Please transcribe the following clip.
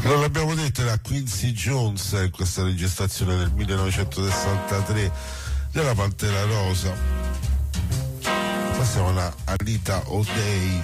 Non l'abbiamo detto, era Quincy Jones in questa registrazione del 1963 della Pantera Rosa. Passiamo a Anita O'Day,